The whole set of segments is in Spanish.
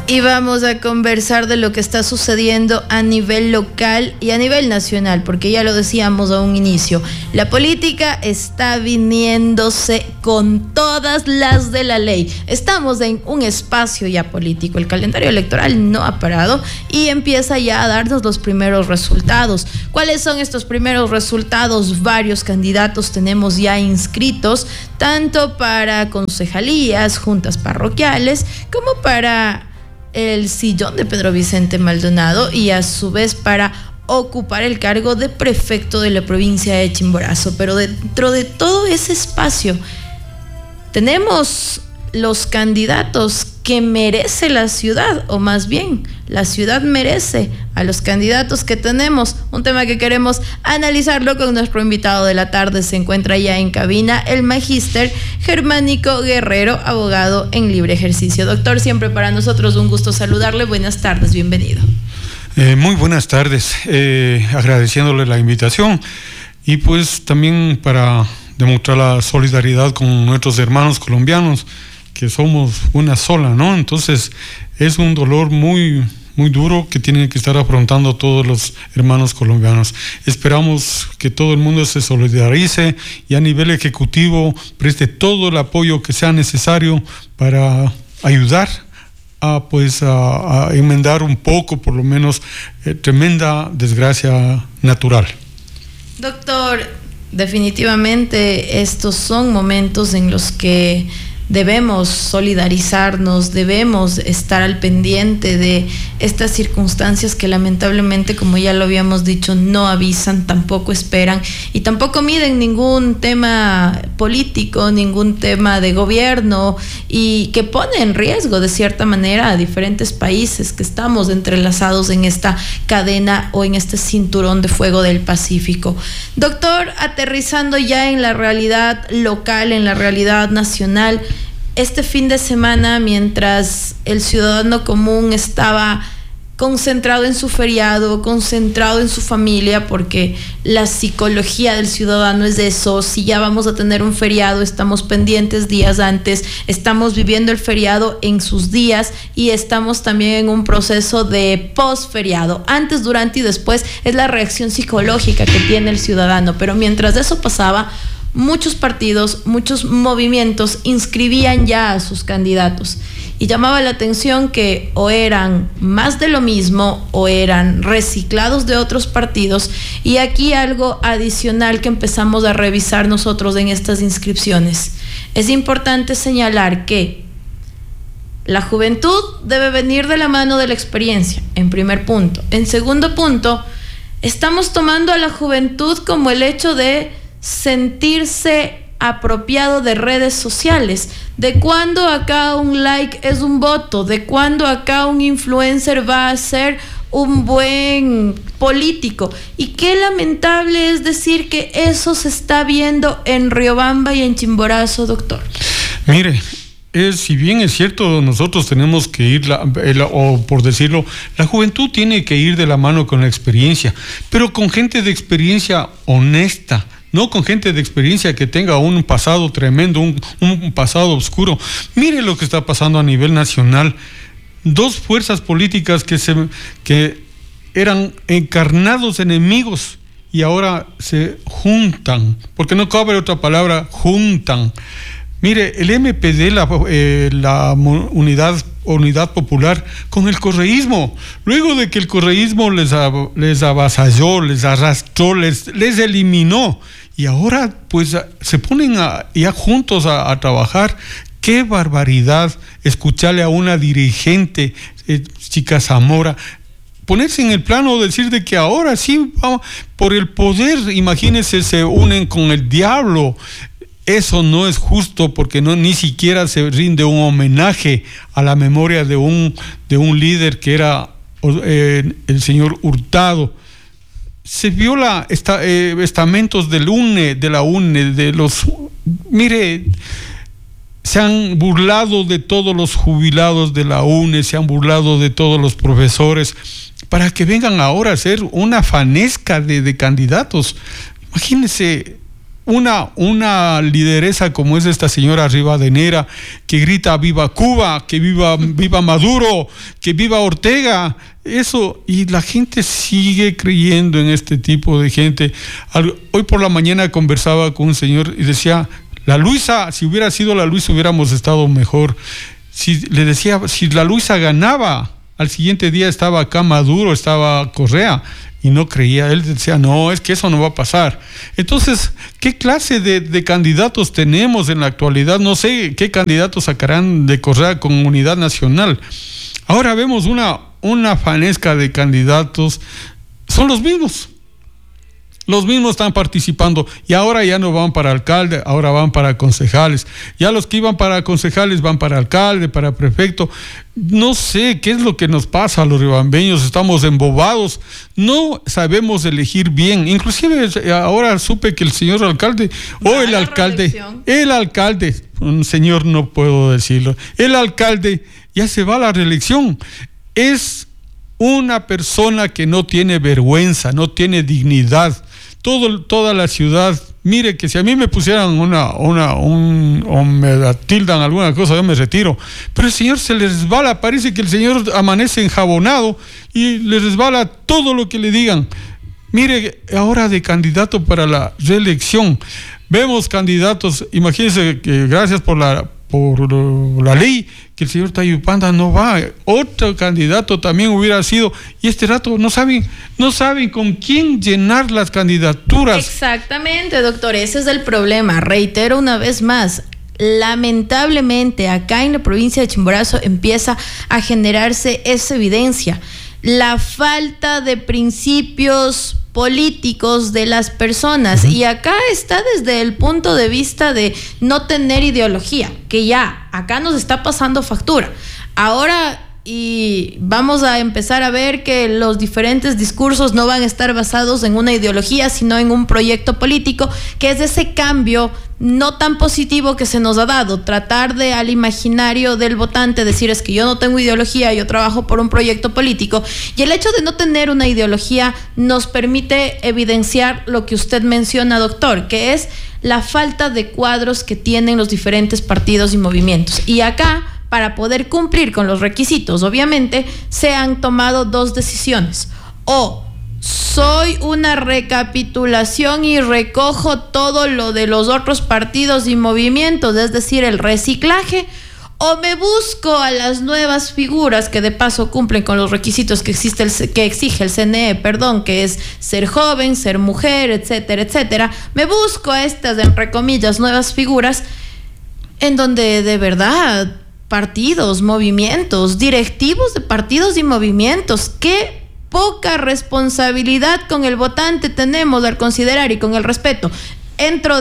Y vamos a conversar de lo que está sucediendo a nivel local y a nivel nacional, porque ya lo decíamos a un inicio, la política está viniéndose con todas las de la ley. Estamos en un espacio ya político, el calendario electoral no ha parado y empieza ya a darnos los primeros resultados. ¿Cuáles son estos primeros resultados? Varios candidatos tenemos ya inscritos, tanto para concejalías, juntas parroquiales, como para el sillón de Pedro Vicente Maldonado y a su vez para ocupar el cargo de prefecto de la provincia de Chimborazo. Pero dentro de todo ese espacio tenemos los candidatos que merece la ciudad, o más bien la ciudad merece a los candidatos que tenemos. Un tema que queremos analizarlo con nuestro invitado de la tarde. Se encuentra ya en cabina el magíster Germánico Guerrero, abogado en libre ejercicio. Doctor, siempre para nosotros un gusto saludarle. Buenas tardes, bienvenido. Muy buenas tardes, agradeciéndole la invitación y pues también para demostrar la solidaridad con nuestros hermanos colombianos, que somos una sola, ¿no? Entonces es un dolor muy duro que tienen que estar afrontando todos los hermanos colombianos. Esperamos que todo el mundo se solidarice y a nivel ejecutivo preste todo el apoyo que sea necesario para ayudar a enmendar un poco, por lo menos, tremenda desgracia natural. Doctor, definitivamente estos son momentos en los que debemos solidarizarnos, debemos estar al pendiente de estas circunstancias que lamentablemente, como ya lo habíamos dicho, no avisan, tampoco esperan y tampoco miden ningún tema político, ningún tema de gobierno, y que pone en riesgo de cierta manera a diferentes países que estamos entrelazados en esta cadena o en este cinturón de fuego del Pacífico. Doctor, aterrizando ya en la realidad local, en la realidad nacional, este fin de semana, mientras el ciudadano común estaba concentrado en su feriado, concentrado en su familia, porque la psicología del ciudadano es eso: si ya vamos a tener un feriado, estamos pendientes días antes, estamos viviendo el feriado en sus días y estamos también en un proceso de post-feriado. Antes, durante y después es la reacción psicológica que tiene el ciudadano, pero mientras eso pasaba, muchos partidos, muchos movimientos inscribían ya a sus candidatos y llamaba la atención que o eran más de lo mismo o eran reciclados de otros partidos. Y aquí algo adicional que empezamos a revisar nosotros en estas inscripciones. Es importante señalar que la juventud debe venir de la mano de la experiencia, en primer punto. En segundo punto, estamos tomando a la juventud como el hecho de sentirse apropiado de redes sociales, de cuando acá un like es un voto, de cuando acá un influencer va a ser un buen político. Y qué lamentable es decir que eso se está viendo en Riobamba y en Chimborazo, doctor. Mire, si bien es cierto, nosotros tenemos que ir, o por decirlo, la juventud tiene que ir de la mano con la experiencia, pero con gente de experiencia honesta, no con gente de experiencia que tenga un pasado tremendo, un pasado oscuro. Mire lo que está pasando a nivel nacional. Dos fuerzas políticas que eran encarnados enemigos y ahora se juntan, porque no cabe otra palabra, juntan. Mire, el MPD, la Unidad Popular, con el correísmo, luego de que el correísmo les avasalló, les arrastró, les eliminó, y ahora pues se ponen ya juntos a trabajar. ¡Qué barbaridad escucharle a una dirigente, Chica Zamora, ponerse en el plano, decir de que ahora sí, vamos, por el poder, imagínense, se unen con el diablo! Eso no es justo, porque ni siquiera se rinde un homenaje a la memoria de un líder que era el señor Hurtado. Se viola estamentos de la UNE, mire, se han burlado de todos los jubilados de la UNE, se han burlado de todos los profesores, para que vengan ahora a ser una fanesca de candidatos. Imagínense. una lideresa como es esta señora Rivadeneira, que grita viva Cuba, que viva Maduro, que viva Ortega, eso, y la gente sigue creyendo en este tipo de gente. Hoy por la mañana conversaba con un señor y decía, la Luisa, si hubiera sido la Luisa hubiéramos estado mejor. Le decía, si la Luisa ganaba, al siguiente día estaba acá Maduro, estaba Correa, y no creía. Él decía, no, es que eso no va a pasar. Entonces, ¿qué clase de candidatos tenemos en la actualidad? No sé qué candidatos sacarán de Correa con Unidad Nacional. Ahora vemos una fanesca de candidatos, son los mismos están participando, y ahora ya no van para alcalde, ahora van para concejales. Ya los que iban para concejales van para alcalde, para prefecto. No sé qué es lo que nos pasa a los riobambeños, estamos embobados, no sabemos elegir bien. Inclusive ahora supe que el señor alcalde, el alcalde, un señor no puedo decirlo, el alcalde ya se va a la reelección. Es una persona que no tiene vergüenza, no tiene dignidad. Toda la ciudad, mire que si a mí me pusieran o me tildan alguna cosa, yo me retiro. Pero el señor se le resbala, parece que el señor amanece enjabonado y le resbala todo lo que le digan. Mire, ahora de candidato para la reelección, vemos candidatos, imagínense que gracias por la ley, que el señor Tayupanda no va, otro candidato también hubiera sido, y este rato no saben con quién llenar las candidaturas. Exactamente, doctor, ese es el problema. Reitero una vez más, lamentablemente acá en la provincia de Chimborazo empieza a generarse esa evidencia, la falta de principios políticos de las personas. Y acá está desde el punto de vista de no tener ideología, que ya acá nos está pasando factura. Ahora, y vamos a empezar a ver que los diferentes discursos no van a estar basados en una ideología, sino en un proyecto político, que es ese cambio no tan positivo que se nos ha dado, tratar de al imaginario del votante decir, es que yo no tengo ideología, yo trabajo por un proyecto político, y el hecho de no tener una ideología nos permite evidenciar lo que usted menciona, doctor, que es la falta de cuadros que tienen los diferentes partidos y movimientos. Y acá, para poder cumplir con los requisitos, obviamente, se han tomado dos decisiones: o soy una recapitulación y recojo todo lo de los otros partidos y movimientos, es decir, el reciclaje, o me busco a las nuevas figuras que de paso cumplen con los requisitos que exige el CNE, que es ser joven, ser mujer, etcétera, etcétera. Me busco a estas, entre comillas, nuevas figuras, en donde de verdad partidos, movimientos, directivos de partidos y movimientos, qué poca responsabilidad con el votante tenemos al considerar, y con el respeto, dentro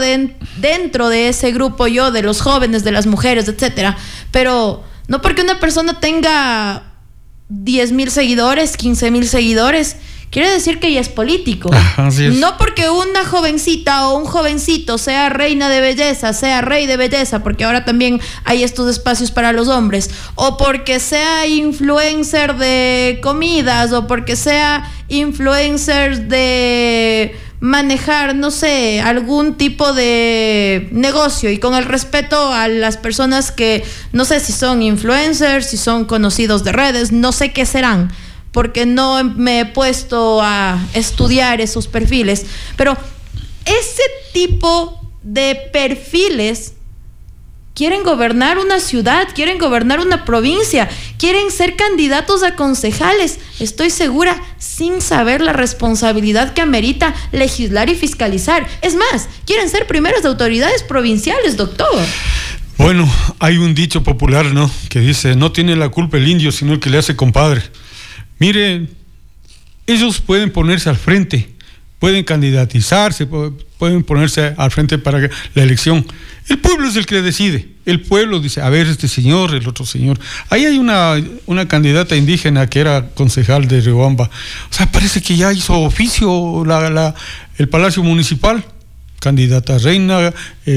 de ese grupo yo, de los jóvenes, de las mujeres, etcétera. Pero no porque una persona tenga 10,000 seguidores, 15,000 seguidores, quiere decir que ella es político. Así es. No porque una jovencita o un jovencito sea reina de belleza, sea rey de belleza, porque ahora también hay estos espacios para los hombres, o porque sea influencer de comidas, o porque sea influencer de manejar, no sé, algún tipo de negocio, y con el respeto a las personas que no sé si son influencers, si son conocidos de redes, no sé qué serán, porque no me he puesto a estudiar esos perfiles, pero ese tipo de perfiles quieren gobernar una ciudad, quieren gobernar una provincia, quieren ser candidatos a concejales, estoy segura, sin saber la responsabilidad que amerita legislar y fiscalizar. Es más, quieren ser primeras autoridades provinciales, doctor. Bueno, hay un dicho popular, ¿no?, que dice, no tiene la culpa el indio, sino el que le hace compadre. Mire, ellos pueden ponerse al frente, pueden candidatizarse, pueden ponerse al frente para la elección. El pueblo es el que decide. El pueblo dice, a ver, este señor, el otro señor. Ahí hay una candidata indígena que era concejal de Riobamba. O sea, parece que ya hizo oficio el Palacio Municipal. candidata a reina,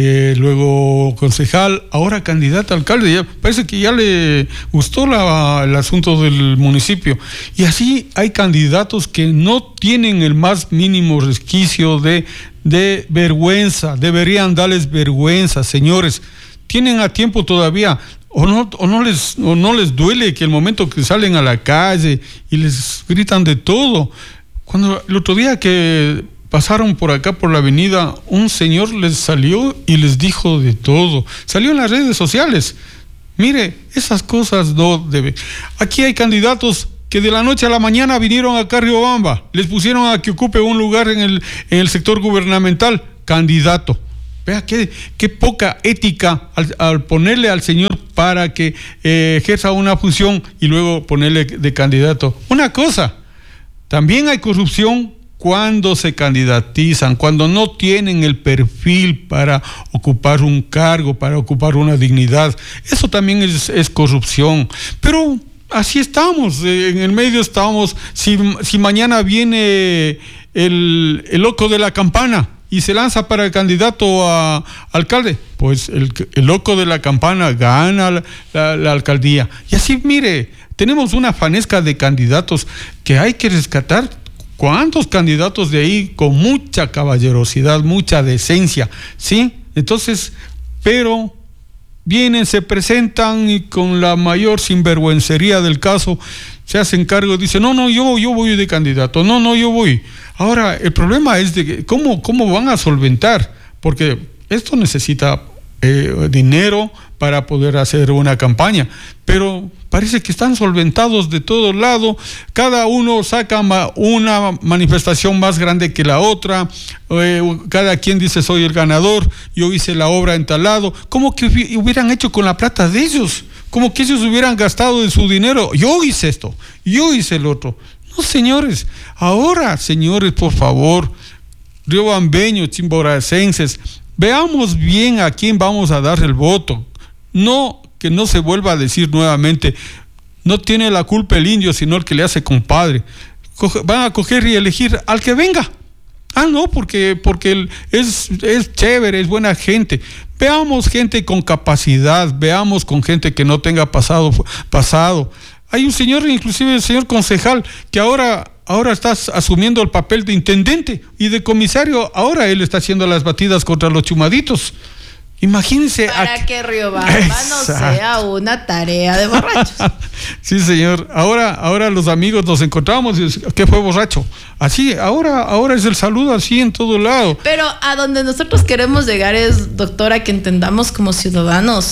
luego concejal, ahora candidata a alcalde. Ya parece que ya le gustó el asunto del municipio. Y así hay candidatos que no tienen el más mínimo resquicio de vergüenza. Deberían darles vergüenza, señores. Tienen a tiempo todavía. O no les duele que el momento que salen a la calle y les gritan de todo. Cuando el otro día que pasaron por acá por la avenida, un señor les salió y les dijo de todo. Salió en las redes sociales. Mire, esas cosas no deben. Aquí hay candidatos que de la noche a la mañana vinieron acá a Riobamba, les pusieron a que ocupe un lugar en el sector gubernamental. Candidato. Vea qué poca ética al ponerle al señor para que ejerza una función y luego ponerle de candidato. Una cosa, también hay corrupción cuando se candidatizan, cuando no tienen el perfil para ocupar un cargo, para ocupar una dignidad. Eso también es corrupción. Pero así estamos, en el medio estamos. Si mañana viene el loco de la campana y se lanza para el candidato a alcalde, pues el loco de la campana gana la alcaldía. Y así, mire, tenemos una fanesca de candidatos que hay que rescatar. ¿Cuántos candidatos de ahí con mucha caballerosidad, mucha decencia? ¿Sí? Entonces, pero vienen, se presentan y con la mayor sinvergüencería del caso se hacen cargo y dicen, no, yo voy de candidato, no, yo voy. Ahora, el problema es de que cómo van a solventar, porque esto necesita dinero para poder hacer una campaña, pero parece que están solventados de todo lado. Cada uno saca una manifestación más grande que la otra, cada quien dice soy el ganador, yo hice la obra en tal lado, como que hubieran hecho con la plata de ellos, como que ellos hubieran gastado de su dinero. Yo hice esto, yo hice el otro. No, señores, ahora, señores, por favor, riobambeños, chimboracenses, veamos bien a quién vamos a dar el voto. No, que no se vuelva a decir nuevamente, no tiene la culpa el indio, sino el que le hace compadre. Van a coger y elegir al que venga. No, porque él es chévere, es buena gente. Veamos gente con capacidad, veamos con gente que no tenga pasado. Hay un señor, inclusive el señor concejal, que ahora está asumiendo el papel de intendente y de comisario. Ahora él está haciendo las batidas contra los chumaditos. Imagínense. Para que Riobamba no sea una tarea de borrachos. Sí, señor. Ahora los amigos nos encontramos y ¿qué fue borracho? Así, ahora es el saludo así en todo lado. Pero a donde nosotros queremos llegar es, doctora, que entendamos como ciudadanos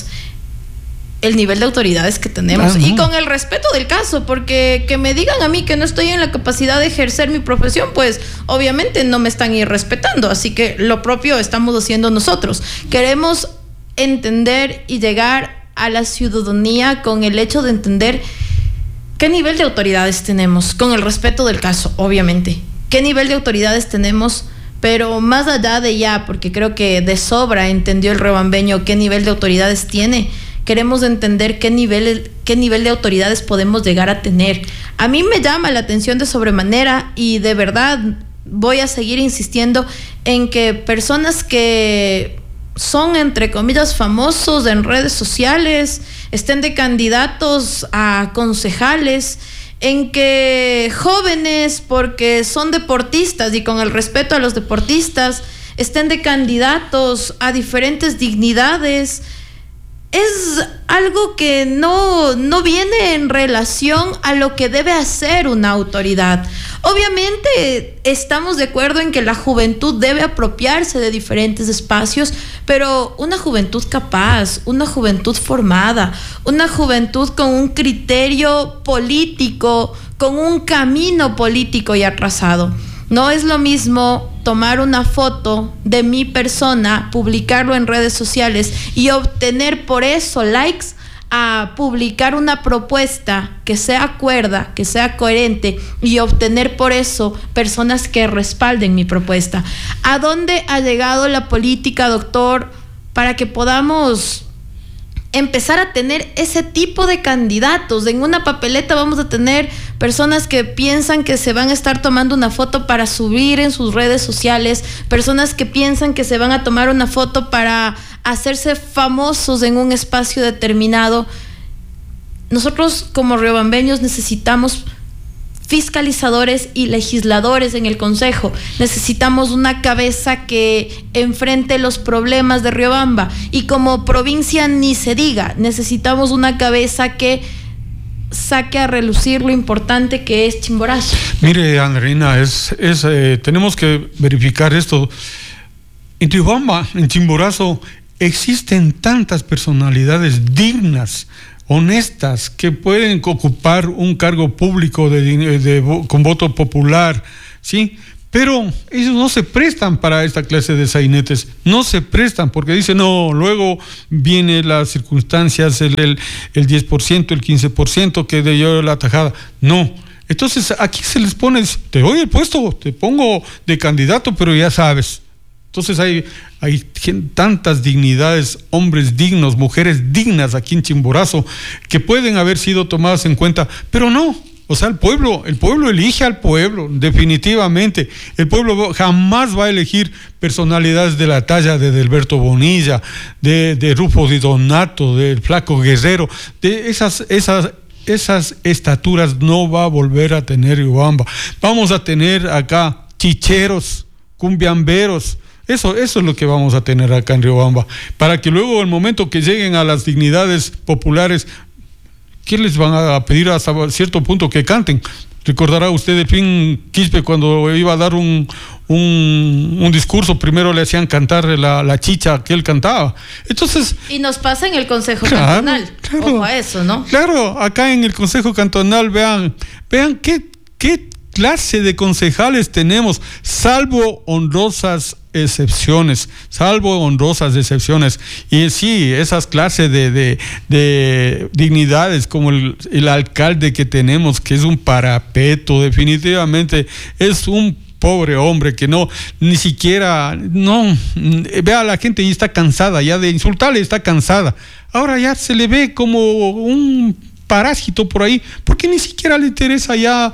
el nivel de autoridades que tenemos y con el respeto del caso, porque que me digan a mí que no estoy en la capacidad de ejercer mi profesión, pues obviamente no me están irrespetando, así que lo propio estamos haciendo nosotros. Queremos entender y llegar a la ciudadanía con el hecho de entender qué nivel de autoridades tenemos, con el respeto del caso, obviamente, qué nivel de autoridades tenemos, pero más allá de ya, porque creo que de sobra entendió el riobambeño qué nivel de autoridades tiene. Queremos entender qué nivel de autoridades podemos llegar a tener. A mí me llama la atención de sobremanera y de verdad voy a seguir insistiendo en que personas que son, entre comillas, famosos en redes sociales, estén de candidatos a concejales, en que jóvenes, porque son deportistas y con el respeto a los deportistas, estén de candidatos a diferentes dignidades. Es algo que no viene en relación a lo que debe hacer una autoridad. Obviamente estamos de acuerdo en que la juventud debe apropiarse de diferentes espacios, pero una juventud capaz, una juventud formada, una juventud con un criterio político, con un camino político ya trazado. No es lo mismo tomar una foto de mi persona, publicarlo en redes sociales y obtener por eso likes, a publicar una propuesta que sea cuerda, que sea coherente y obtener por eso personas que respalden mi propuesta. ¿A dónde ha llegado la política, doctor, para que podamos empezar a tener ese tipo de candidatos. En una papeleta vamos a tener personas que piensan que se van a estar tomando una foto para subir en sus redes sociales, personas que piensan que se van a tomar una foto para hacerse famosos en un espacio determinado. Nosotros como riobambeños necesitamos fiscalizadores y legisladores en el Consejo. Necesitamos una cabeza que enfrente los problemas de Riobamba, y como provincia ni se diga, necesitamos una cabeza que saque a relucir lo importante que es Chimborazo. Mire, Andreina, tenemos que verificar esto. En Riobamba, en Chimborazo, existen tantas personalidades dignas, honestas, que pueden ocupar un cargo público con voto popular, ¿sí? Pero ellos no se prestan para esta clase de sainetes, no se prestan, porque dicen, no, luego vienen las circunstancias, el 10%, el 15% que de yo la tajada. No. Entonces, aquí se les pone, te doy el puesto, te pongo de candidato, pero ya sabes. Entonces hay tantas dignidades, hombres dignos, mujeres dignas aquí en Chimborazo, que pueden haber sido tomadas en cuenta, pero no. O sea, el pueblo elige al pueblo, definitivamente. El pueblo jamás va a elegir personalidades de la talla de Delberto Bonilla, de Rufo Di Donato, del Flaco Guerrero, de esas estaturas no va a volver a tener Riobamba. Vamos a tener acá chicheros, cumbiamberos. Eso es lo que vamos a tener acá en Riobamba, para que luego, el momento que lleguen a las dignidades populares, ¿qué les van a pedir hasta cierto punto? Que canten. Recordará usted el fin Quispe, cuando iba a dar un discurso, primero le hacían cantar la chicha que él cantaba. Entonces, y nos pasa en el Consejo Cantonal. Claro, ojo a eso, ¿no? Claro, acá en el Consejo Cantonal, vean qué clase de concejales tenemos, salvo honrosas excepciones. Y sí, esas clases de dignidades, como el alcalde que tenemos, que es un parapeto, definitivamente es un pobre hombre que ni siquiera, vea, la gente ya está cansada, ya de insultarle está cansada. Ahora ya se le ve como un parásito por ahí, porque ni siquiera le interesa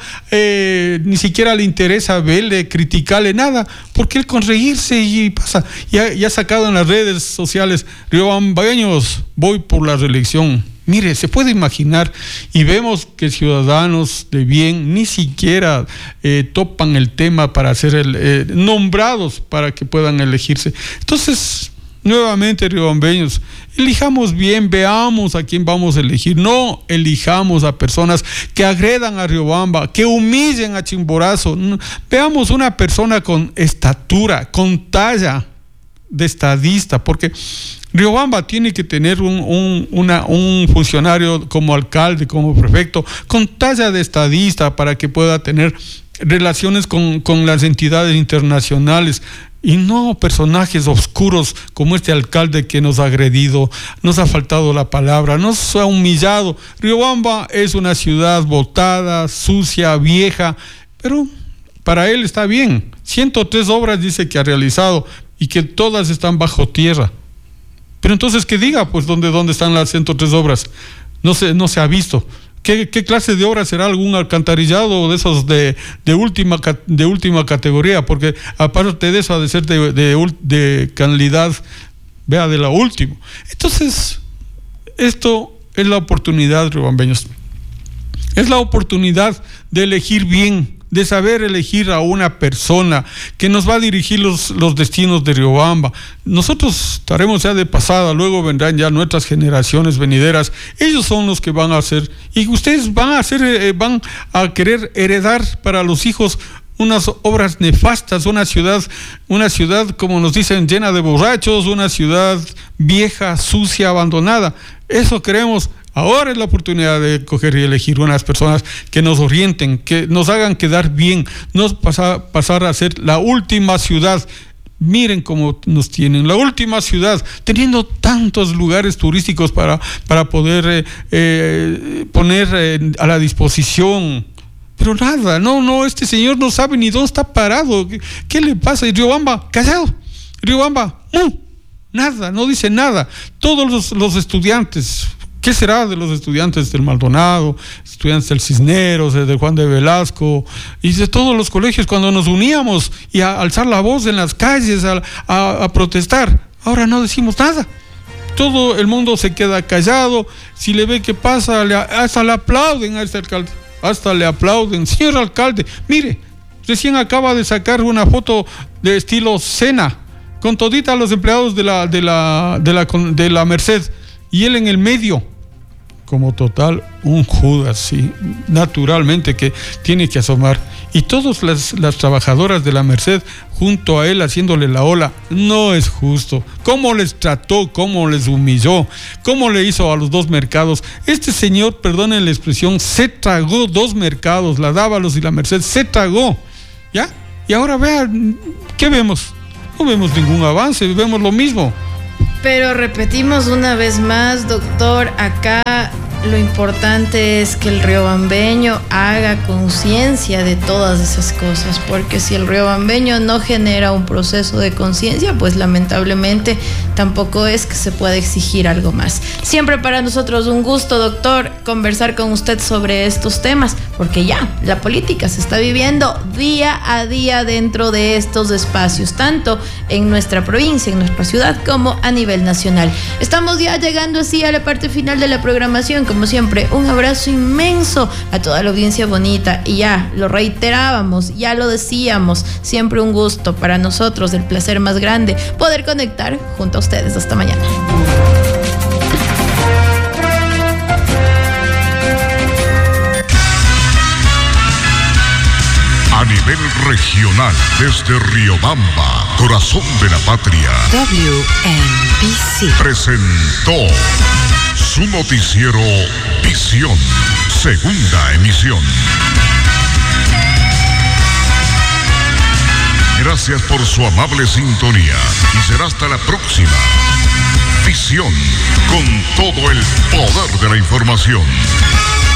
verle, criticarle, nada, porque él con reírse y pasa, ya ha sacado en las redes sociales, riobambeños, voy por la reelección. Mire, se puede imaginar, y vemos que ciudadanos de bien ni siquiera topan el tema para ser nombrados para que puedan elegirse. Entonces, nuevamente, riobambeños, elijamos bien, veamos a quién vamos a elegir. No elijamos a personas que agredan a Riobamba, que humillen a Chimborazo. Veamos una persona con estatura, con talla de estadista, porque Riobamba tiene que tener un funcionario como alcalde, como prefecto, con talla de estadista, para que pueda tener relaciones con las entidades internacionales, y no personajes oscuros como este alcalde que nos ha agredido, nos ha faltado la palabra, nos ha humillado. Riobamba es una ciudad botada, sucia, vieja, pero para él está bien. 103 obras dice que ha realizado y que todas están bajo tierra. Pero entonces que diga, pues, ¿dónde están las 103 obras? No se ha visto. ¿Qué clase de obra será? ¿Algún alcantarillado de esos de última categoría? Porque aparte de eso ha de ser de calidad, vea, de la última. Entonces, esto es la oportunidad, riobambeños. Es la oportunidad de elegir bien, de saber elegir a una persona que nos va a dirigir los destinos de Riobamba. Nosotros estaremos ya de pasada, luego vendrán ya nuestras generaciones venideras. Ellos son los que van a hacer, y ustedes van a querer heredar para los hijos unas obras nefastas, una ciudad, como nos dicen, llena de borrachos, una ciudad vieja, sucia, abandonada. Eso queremos. Ahora es la oportunidad de coger y elegir unas personas que nos orienten, que nos hagan quedar bien, pasar a ser la última ciudad. Miren cómo nos tienen, la última ciudad, teniendo tantos lugares turísticos para poder poner a la disposición. Pero nada, este señor no sabe ni dónde está parado. ¿Qué le pasa? Y Riobamba, callado. Riobamba, nada, no dice nada. Todos los estudiantes, ¿qué será de los estudiantes del Maldonado, estudiantes del Cisneros, del Juan de Velasco y de todos los colegios cuando nos uníamos y a alzar la voz en las calles, a protestar? Ahora no decimos nada. Todo el mundo se queda callado. Si le ve que pasa, hasta le aplauden a este alcalde. Hasta le aplauden. Señor alcalde, mire, recién acaba de sacar una foto de estilo cena con todita los empleados de la Merced y él en el medio, como total un Judas, sí, naturalmente que tiene que asomar. Y todas las trabajadoras de la Merced junto a él haciéndole la ola. No es justo. ¿Cómo les trató? ¿Cómo les humilló? ¿Cómo le hizo a los dos mercados? Este señor, perdonen la expresión, se tragó 2 mercados, la Dávalos y la Merced, se tragó. ¿Ya? Y ahora vean, ¿qué vemos? No vemos ningún avance, vemos lo mismo. Pero repetimos una vez más, doctor, acá lo importante es que el riobambeño haga conciencia de todas esas cosas, porque si el riobambeño no genera un proceso de conciencia, pues lamentablemente tampoco es que se pueda exigir algo más. Siempre para nosotros un gusto, doctor, conversar con usted sobre estos temas, porque ya la política se está viviendo día a día dentro de estos espacios, tanto en nuestra provincia, en nuestra ciudad, como a nivel nacional. Estamos ya llegando así a la parte final de la programación. Como siempre, un abrazo inmenso a toda la audiencia bonita, y ya lo reiterábamos, ya lo decíamos, siempre un gusto para nosotros, el placer más grande, poder conectar junto a ustedes. Hasta mañana. A nivel regional, desde Riobamba, corazón de la patria, WMBC presentó su noticiero Visión, segunda emisión. Gracias por su amable sintonía y será hasta la próxima. Visión, con todo el poder de la información.